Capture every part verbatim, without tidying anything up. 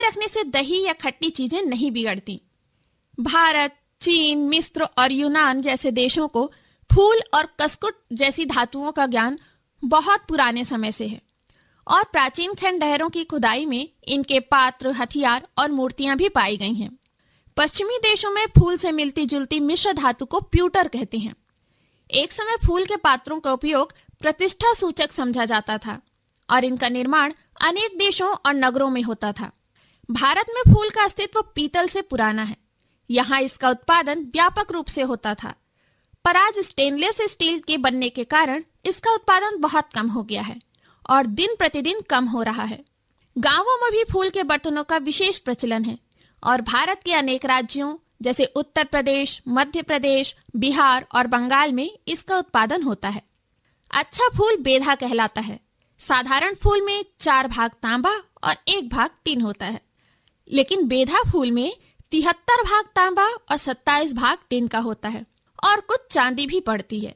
रखने से दही या खट्टी चीजें नहीं बिगड़ती। भारत, चीन, मिस्र और यूनान जैसे देशों को फूल और कसकुट जैसी धातुओं का ज्ञान बहुत पुराने समय से है और प्राचीन खंडहरों की खुदाई में इनके पात्र, हथियार और मूर्तियां भी पाई गई हैं। पश्चिमी देशों में फूल से मिलती जुलती मिश्र धातु को प्यूटर कहते हैं। एक समय फूल के पात्रों का उपयोग प्रतिष्ठा सूचक समझा जाता था और इनका निर्माण अनेक देशों और नगरों में होता था। भारत में फूल का अस्तित्व पीतल से पुराना है। यहाँ इसका उत्पादन व्यापक रूप से होता था, पर आज स्टेनलेस स्टील के बनने के कारण इसका उत्पादन बहुत कम हो गया है और दिन प्रतिदिन कम हो रहा है। गांवों में भी फूल के बर्तनों का विशेष प्रचलन है और भारत के अनेक राज्यों जैसे उत्तर प्रदेश, मध्य प्रदेश, बिहार और बंगाल में इसका उत्पादन होता है। अच्छा फूल बेधा कहलाता है। साधारण फूल में चार भाग तांबा और एक भाग टिन होता है, लेकिन बेधा फूल में तिहत्तर भाग तांबा और सत्ताईस भाग टिन का होता है और कुछ चांदी भी पड़ती है।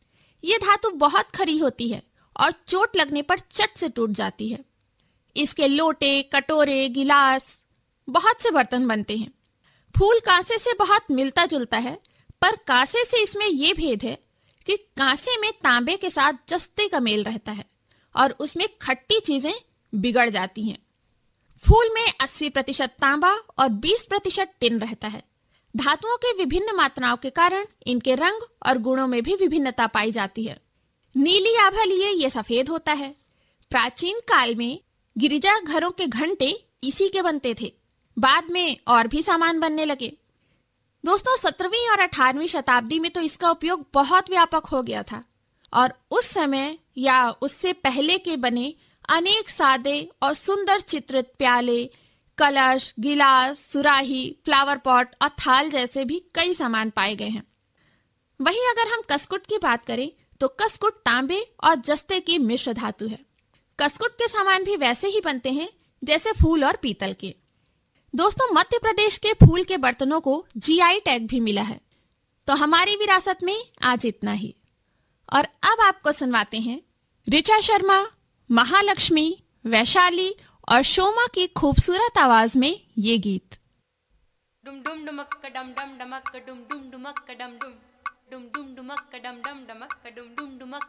ये धातु बहुत खरी होती है और चोट लगने पर चट से टूट जाती है। इसके लोटे, कटोरे, गिलास, बहुत से बर्तन बनते हैं। फूल कांसे से बहुत मिलता जुलता है, पर कांसे से इसमें यह भेद है कि कांसे में तांबे के साथ जस्ते का मेल रहता है और उसमें खट्टी चीजें बिगड़ जाती हैं। फूल में अस्सी प्रतिशत तांबा और बीस प्रतिशत टिन रहता है। धातुओं के विभिन्न मात्राओं के कारण इनके रंग और गुणों में भी विभिन्नता पाई जाती है। नीली आभा लिए ये सफेद होता है। प्राचीन काल में गिरिजा घरों के घंटे इसी के बनते थे। बाद में और भी सामान बनने लगे। दोस्तों, सत्रहवीं और अठारहवीं शताब्दी में तो इसका उपयोग बहुत व्यापक हो गया था और उस समय या उससे पहले के बने अनेक सादे और सुंदर चित्रित प्याले, कलश, गिलास, सुराही, फ्लावर पॉट और थाल जैसे भी कई सामान पाए गए हैं। वहीं अगर हम कसकुट की बात करें तो कसकुट तांबे और जस्ते की मिश्र धातु है। कसकुट के सामान भी वैसे ही बनते हैं जैसे फूल और पीतल के। दोस्तों, मध्य प्रदेश के फूल के बर्तनों को जीआई टैग भी मिला है। तो हमारी विरासत में आज इतना ही। और अब आपको सुनवाते हैं ऋचा शर्मा, महालक्ष्मी, वैशाली और शोमा की खूबसूरत आवाज में ये गीत। डुम डुम डुमक डम डम डमक डुम डुम डुमक डम डुम डुम डुम डुमक डम डम डमक डुम डुम डुमक